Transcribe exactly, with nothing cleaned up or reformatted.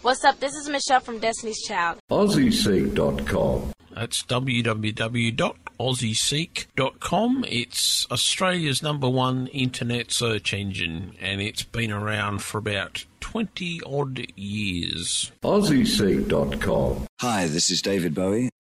What's up? This is Michelle from Destiny's Child. Aussie Seek dot com. That's w w w dot aussie seek dot com. It's Australia's number one internet search engine, and it's been around for about twenty odd years. Aussie Seek dot com. Hi, this is David Bowie.